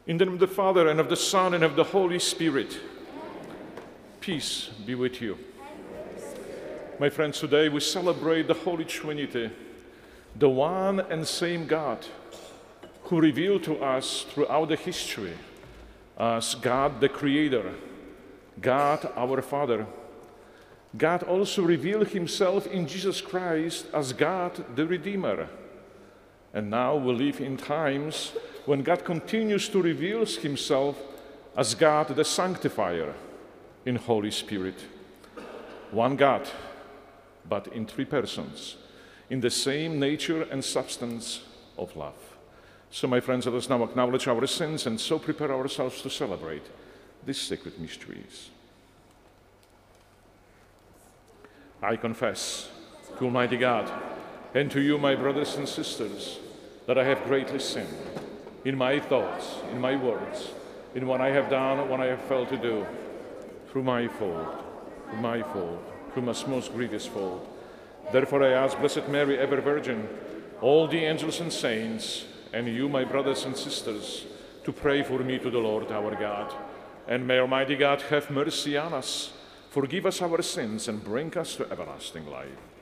In the name of the Father, and of the Son, and of the Holy Spirit. Peace be with you. My friends, today we celebrate the Holy Trinity, the one and same God who revealed to us throughout the history as God the Creator, God our Father. God also revealed himself in Jesus Christ as God the Redeemer. And now we live in times when God continues to reveal himself as God the Sanctifier in Holy Spirit. One God, but in three persons, in the same nature and substance of love. So, my friends, let us now acknowledge our sins and so prepare ourselves to celebrate these sacred mysteries. I confess to Almighty God and to you, my brothers and sisters, that I have greatly sinned in my thoughts, in my words, in what I have done, what I have failed to do, through my fault, through my most grievous fault. Therefore I ask Blessed Mary, ever Virgin, all the angels and saints, and you, my brothers and sisters, to pray for me to the Lord our God. And may Almighty God have mercy on us, forgive us our sins, and bring us to everlasting life.